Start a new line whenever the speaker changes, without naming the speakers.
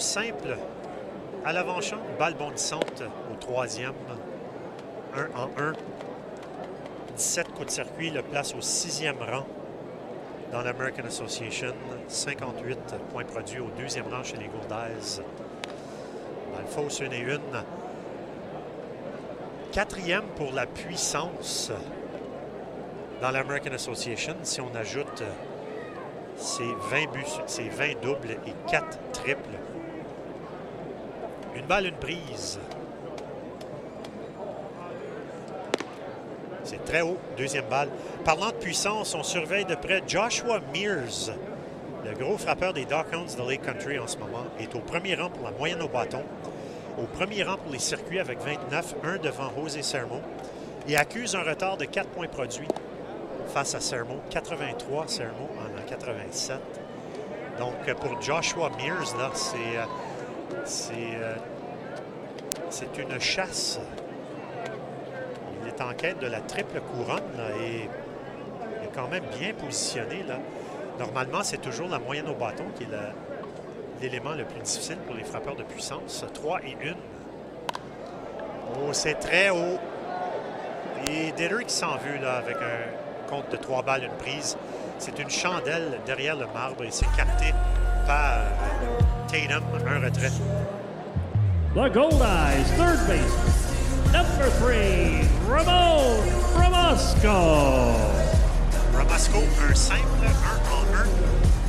simple à l'avant-champ, balle bondissante au troisième. 1-1. 17 coups de circuit le place au 6e rang dans l'American Association. 58 points produits au 2e rang chez les Gourdaises. Dans le fausse, 1 et 1. 4e pour la puissance dans l'American Association. Si on ajoute ses 20 buts, ses 20 doubles et 4 triples. Une balle, une prise. C'est très haut, deuxième balle. Parlant de puissance, on surveille de près Joshua Mears, le gros frappeur des Darkhounds de Lake Country en ce moment, est au premier rang pour la moyenne au bâton, au premier rang pour les circuits avec 29, un devant José Sermo, et accuse un retard de 4 points produits face à Sermo, 83, Sermo en a 87. Donc pour Joshua Mears, là, c'est une chasse. Il est en quête de la triple couronne là, et il est quand même bien positionné. Là. Normalement, c'est toujours la moyenne au bâton qui est l'élément le plus difficile pour les frappeurs de puissance. 3 et 1. Oh, c'est très haut. Et Diller qui s'en veut là, avec un compte de 3 balles, une prise. C'est une chandelle derrière le marbre et c'est capté par Tatum, un retrait.
The Goldeyes, third baseman, number 3, Ramon Ramasco.
Ramasco, un simple 1-1.